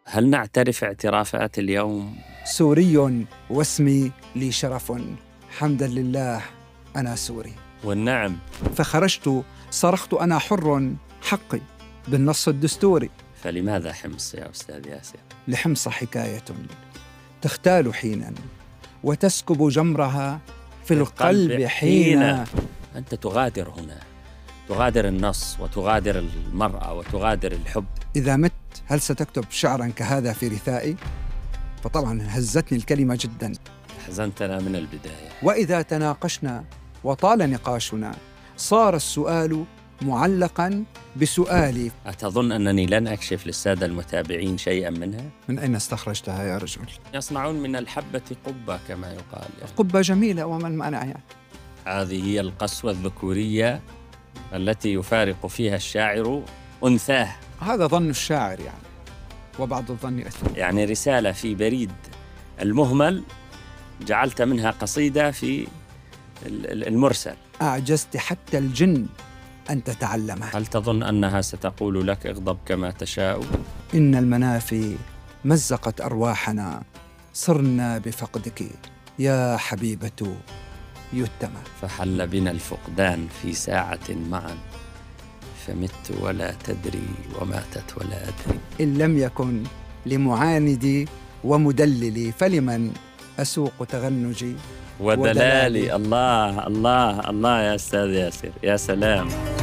هل نعترف اعترافات اليوم؟ سوري واسمي لي شرف، حمدا لله أنا سوري. والنعم. فخرجت صرخت أنا حر، حقي بالنص الدستوري. فلماذا حمص يا أستاذ ياسر؟ لحمص حكاية تختال حينا وتسكب جمرها في القلب حينا. أنت تغادر هنا، تغادر النص وتغادر المرأة وتغادر الحب. إذا مت هل ستكتب شعراً كهذا في رثائي؟ فطبعاً هزتني الكلمة جداً. حزنتنا من البداية. وإذا تناقشنا وطال نقاشنا صار السؤال معلقاً بسؤالي. أتظن أنني لن أكشف للسادة المتابعين شيئاً منها؟ من أين استخرجتها يا رجل؟ يصنعون من الحبة قبة كما يقال يعني. قبة جميلة وما المانع يعني؟ هذه هي القسوة الذكورية التي يفارق فيها الشاعر أنثاه. هذا ظن الشاعر يعني، وبعض الظن أثم. يعني رسالة في بريد المهمل جعلت منها قصيدة في المرسل. أعجزت حتى الجن أن تتعلمها. هل تظن أنها ستقول لك اغضب كما تشاء؟ إن المنافي مزقت أرواحنا، صرنا بفقدك يا حبيبة يتمى. فحل بنا الفقدان في ساعة معا، فمت ولا تدري وماتت ولا أدري. إن لم يكن لمعاندي ومدللي فلمن أسوق تغنجي ودلالي. الله الله الله يا أستاذ ياسر، يا سلام.